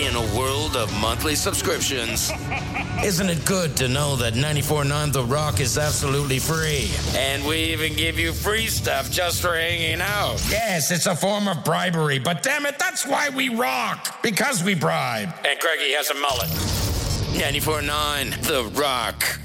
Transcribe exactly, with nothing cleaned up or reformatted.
in a world of monthly subscriptions. Isn't it good to know that ninety-four point nine The Rock is absolutely free? And we even give you free stuff just for hanging out. Yes, it's a form of bribery, but damn it, that's why we rock. Because we bribe. And Craigie has a mullet. ninety-four point nine The Rock.